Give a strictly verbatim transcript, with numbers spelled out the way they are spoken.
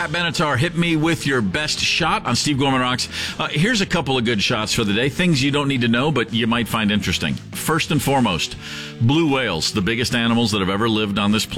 Pat Benatar, hit me with your best shot on Steve Gorman Rocks. Uh, here's a couple of good shots for the day. Things you don't need to know, but you might find interesting. First and foremost, blue whales, the biggest animals that have ever lived on this planet.